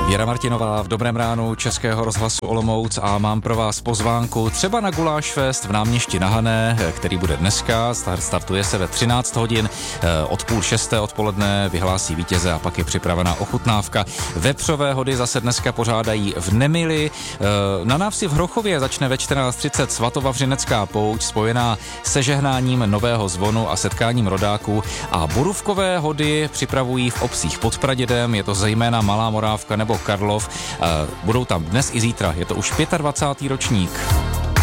Věra Martinová v Dobrém ránu Českého rozhlasu Olomouc a mám pro vás pozvánku třeba na Guláš Fest v Náměšti na Hané, který bude dneska. Startuje se ve 13 hodin, od 5:30 odpoledne vyhlásí vítěze a pak je připravena ochutnávka. Vepřové hody zase dneska pořádají v Nemili. Na návsi v Hrochově začne ve 14:30 svatovavřinecká pouť spojená se žehnáním nového zvonu a setkáním rodáků a borůvkové hody připravují v obcích pod Pradědem, je to zejména Malá Morávka nebo Karlov. Budou tam dnes i zítra, je to už 25. ročník.